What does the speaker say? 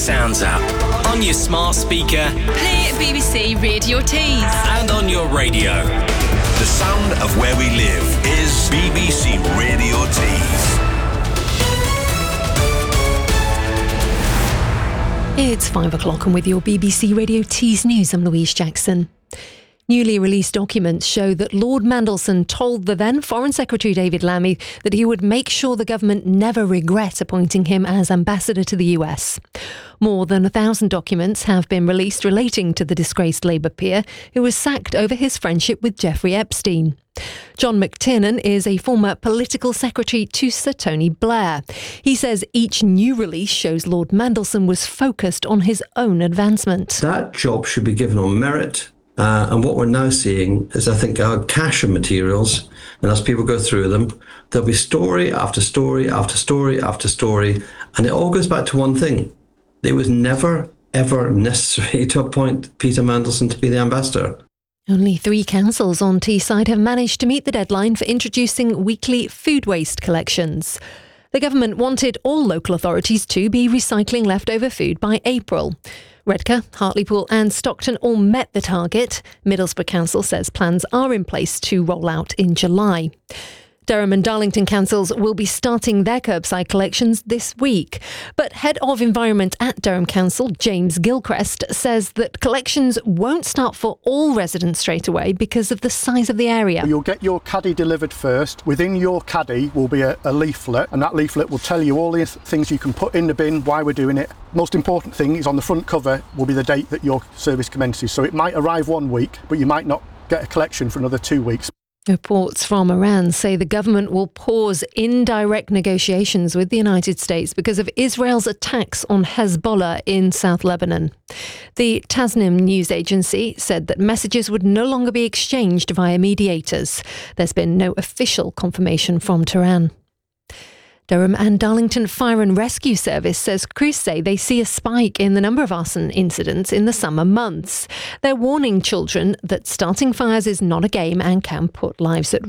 Sounds app, on your smart speaker, play BBC Radio Tees, and on your radio. The sound of where we live is BBC Radio Tees. It's 5 o'clock and with your BBC Radio Tees News, I'm Louise Jackson. Newly released documents show that Lord Mandelson told the then Foreign Secretary David Lammy that he would make sure the government never regret appointing him as ambassador to the US. More than 1,000 documents have been released relating to the disgraced Labour peer who was sacked over his friendship with Jeffrey Epstein. John McTiernan is a former political secretary to Sir Tony Blair. He says each new release shows Lord Mandelson was focused on his own advancement. That job should be given on merit. And what we're now seeing is, I think, a cache of materials, and as people go through them, there'll be story after story after story after story, and it all goes back to one thing. It was never, ever necessary to appoint Peter Mandelson to be the ambassador. Only 3 councils on Teesside have managed to meet the deadline for introducing weekly food waste collections. The government wanted all local authorities to be recycling leftover food by April. Redcar, Hartlepool and Stockton all met the target. Middlesbrough Council says plans are in place to roll out in July. Durham and Darlington councils will be starting their curbside collections this week. But Head of Environment at Durham Council, James Gilchrist, says that collections won't start for all residents straight away because of the size of the area. You'll get your caddy delivered first. Within your caddy will be a leaflet, and that leaflet will tell you all the things you can put in the bin, why we're doing it. Most important thing is on the front cover will be the date that your service commences. So it might arrive 1 week, but you might not get a collection for another 2 weeks. Reports from Iran say the government will pause indirect negotiations with the United States because of Israel's attacks on Hezbollah in South Lebanon. The Tasnim news agency said that messages would no longer be exchanged via mediators. There's been no official confirmation from Tehran. Durham and Darlington Fire and Rescue Service says crews say they see a spike in the number of arson incidents in the summer months. They're warning children that starting fires is not a game and can put lives at